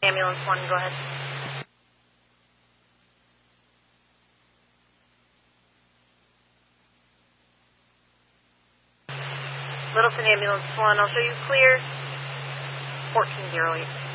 Ambulance 1, go ahead. Littleton Ambulance 1, I'll show you clear. 1408.